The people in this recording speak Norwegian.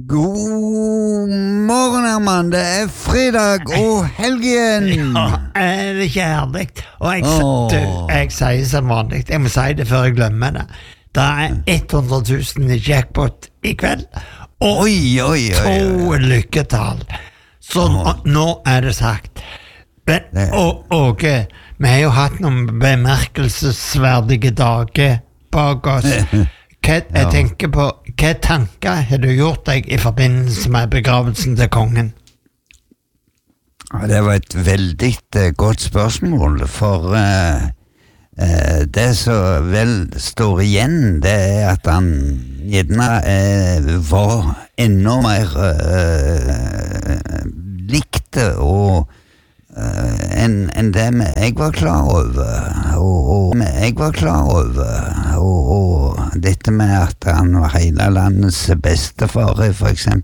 God morgen, Herman. Det er fredag og helg igjen. Ja, er det ikke herlig? Og jeg sier som vanlig, jeg må si det før jeg glemmer det. Det er 100 000 i jackpot i kveld, og to lykketall. Så nå er det sagt. Men, og vi har jo hatt noen bemerkelsesverdige dager bak oss. Jeg tenker på, hva tanker har du gjort deg i forbindelse med begravelsen til kongen? Det var et veldig godt spørsmål, for det som vel står igjen, det er at han gjerne var enda mer likte og enn det jeg var klar over, og dette med at han var hele landets bestefar, for eksempel.